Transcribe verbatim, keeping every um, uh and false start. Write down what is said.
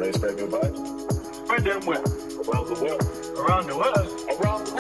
Ready to spread good vibes? Spread them where? Around the world. Around the world. Around the world.